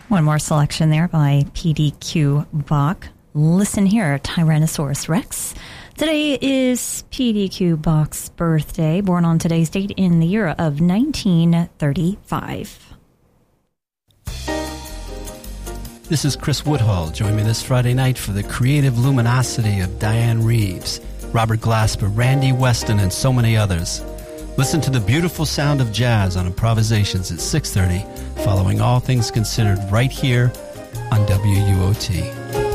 One more selection there by PDQ Bach. Listen here, Tyrannosaurus Rex. Today is PDQ Bach's birthday, born on today's date in the year of 1935. This is Chris Woodhull. Join me this Friday night for the creative luminosity of Diane Reeves, Robert Glasper, Randy Weston, and so many others. Listen to the beautiful sound of jazz on Improvisations at 6:30, following All Things Considered right here on WUOT.